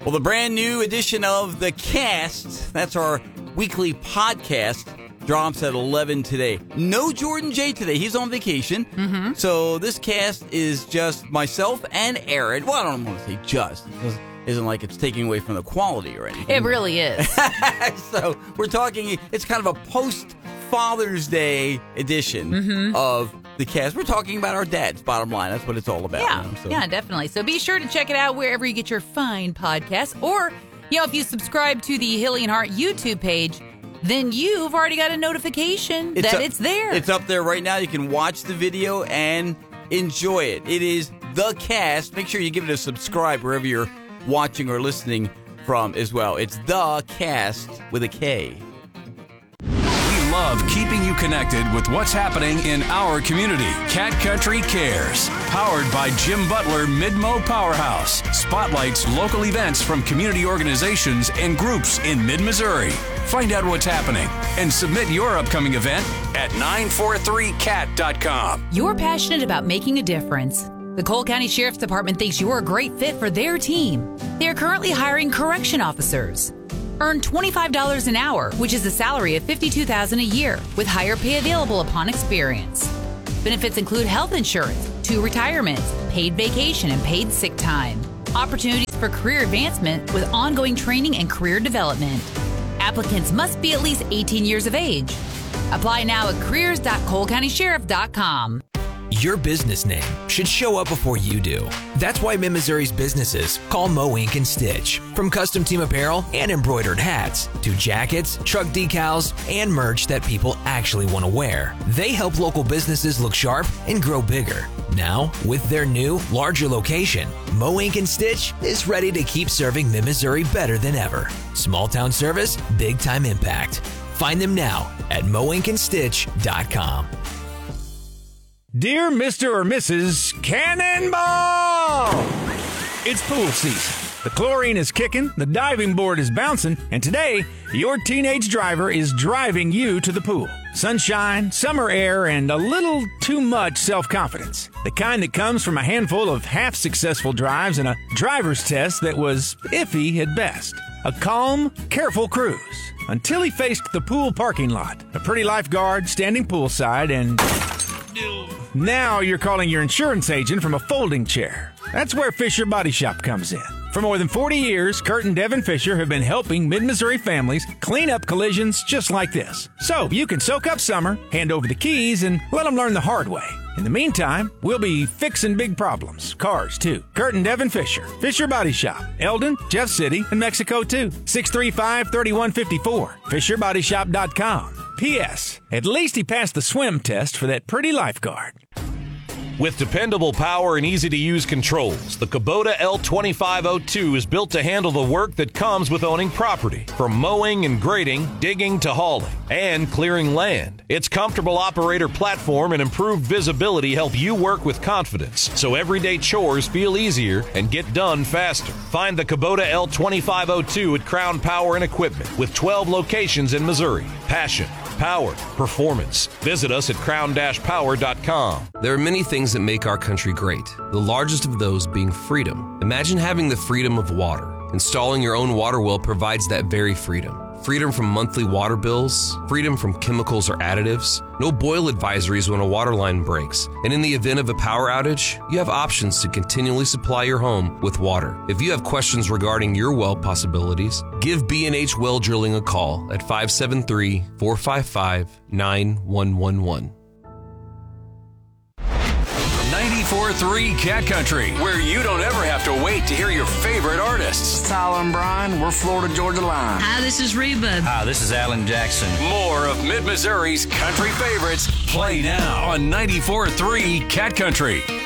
Well, the brand new edition of The Cast, that's our weekly podcast, drops at 11 today. No Jordan J today. He's on vacation. Mm-hmm. So this cast is just myself and Aaron. Well, I don't want to say just. It isn't like it's taking away from the quality or anything. It really is. So we're talking, it's kind of a post-Father's Day edition of The Cast. We're talking about our dads, bottom line. That's what it's all about. Yeah, you know, so. yeah, definitely. So be sure to check it out wherever you get your fine podcasts. Or, if you subscribe to the Hilly and Hart YouTube page, then you've already got a notification that it's there. It's up there right now. You can watch the video and enjoy it. It is The Cast. Make sure you give it a subscribe wherever you're watching or listening from as well. It's The Cast with a K. We love keeping you connected with what's happening in our community. Cat Country Cares, powered by Jim Butler Mid-Mo Powerhouse, spotlights local events from community organizations and groups in mid-Missouri. Find out what's happening and submit your upcoming event at 943cat.com. You're passionate about making a difference. The Cole County Sheriff's Department thinks you're a great fit for their team. They are currently hiring correction officers. Earn $25 an hour, which is a salary of $52,000 a year, with higher pay available upon experience. Benefits include health insurance, 2 retirements, paid vacation, and paid sick time. Opportunities for career advancement with ongoing training and career development. Applicants must be at least 18 years of age. Apply now at careers.colecountysheriff.com. Your business name should show up before you do. That's why Mid-Missouri's businesses call Mow Ink and Stitch. From custom team apparel and embroidered hats to jackets, truck decals, and merch that people actually want to wear, they help local businesses look sharp and grow bigger. Now, with their new, larger location, Mow Ink and Stitch is ready to keep serving Mid-Missouri better than ever. Small town service, big time impact. Find them now at mowinkandstitch.com. Dear Mr. or Mrs. Cannonball! It's pool season. The chlorine is kicking, the diving board is bouncing, and today, your teenage driver is driving you to the pool. Sunshine, summer air, and a little too much self-confidence. The kind that comes from a handful of half-successful drives and a driver's test that was iffy at best. A calm, careful cruise. Until he faced the pool parking lot, a pretty lifeguard standing poolside, and now you're calling your insurance agent from a folding chair. That's where Fisher Body Shop comes in. For more than 40 years, Kurt and Devin Fisher have been helping mid-Missouri families clean up collisions just like this. So you can soak up summer, hand over the keys, and let them learn the hard way. In the meantime, we'll be fixing big problems. Cars, too. Kurt and Devin Fisher. Fisher Body Shop. Eldon, Jeff City, and Mexico, too. 635-3154. FisherBodyShop.com. P.S. At least he passed the swim test for that pretty lifeguard. With dependable power and easy-to-use controls, the Kubota L2502 is built to handle the work that comes with owning property, from mowing and grading, digging to hauling, and clearing land. Its comfortable operator platform and improved visibility help you work with confidence, so everyday chores feel easier and get done faster. Find the Kubota L2502 at Crown Power and Equipment, with 12 locations in Missouri. Passion, power, performance. Visit us at crown-power.com. There are many things that make our country great, the largest of those being freedom. Imagine having the freedom of water. Installing your own water well provides that very freedom. Freedom from monthly water bills, freedom from chemicals or additives, no boil advisories when a water line breaks, and in the event of a power outage, you have options to continually supply your home with water. If you have questions regarding your well possibilities, give B&H Well Drilling a call at 573-455-9111. 94.3 Cat Country, where you don't ever have to wait to hear your favorite artists. Tyler and Brian, we're Florida Georgia Line. Hi, this is Reba. Hi, this is Alan Jackson. More of Mid-Missouri's country favorites play now on 94.3 Cat Country.